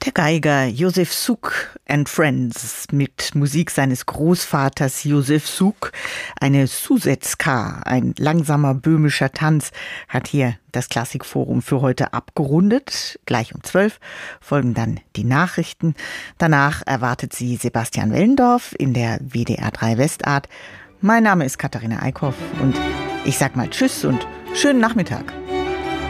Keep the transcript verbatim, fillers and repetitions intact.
Der Geiger Josef Suk and Friends mit Musik seines Großvaters Josef Suk. Eine Susetska, ein langsamer böhmischer Tanz, hat hier das Klassikforum für heute abgerundet. Gleich um zwölf folgen dann die Nachrichten. Danach erwartet sie Sebastian Wellendorf in der W D R drei Westart. Mein Name ist Katharina Eickhoff und ich sag mal Tschüss und schönen Nachmittag.